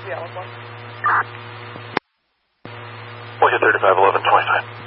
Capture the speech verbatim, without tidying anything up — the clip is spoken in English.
Yeah, one more. We'll hit thirty-five eleven twenty-five.